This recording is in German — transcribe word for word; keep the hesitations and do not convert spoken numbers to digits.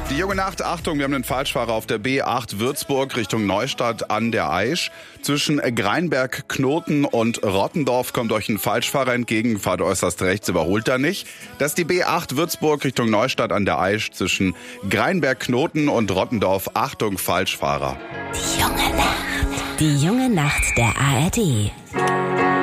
Die junge Nacht, Achtung, wir haben einen Falschfahrer auf der B acht Würzburg Richtung Neustadt an der Aisch. Zwischen Greinberg, Knoten und Rottendorf kommt euch ein Falschfahrer entgegen, fahrt äußerst rechts, überholt da nicht. Das ist die B acht Würzburg Richtung Neustadt an der Aisch zwischen Greinberg, Knoten und Rottendorf. Achtung, Falschfahrer. Die junge Nacht. Die junge Nacht der A R D.